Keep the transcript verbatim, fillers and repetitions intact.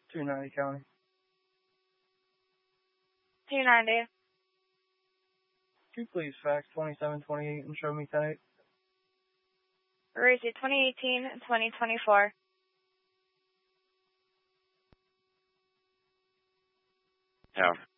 two ninety County. two ninety. Could you please fax twenty-seven twenty-eight and show me ten eight? Rosie, twenty eighteen and twenty twenty-four. Yeah.